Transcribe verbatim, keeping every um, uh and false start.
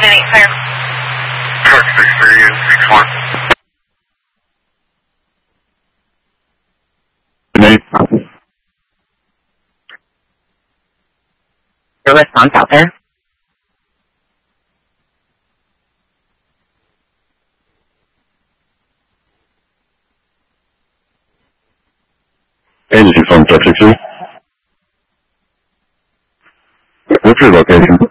eight clear. Truck six three and six one. Eight. Your response out there? Agency from Truck six three. What's your location?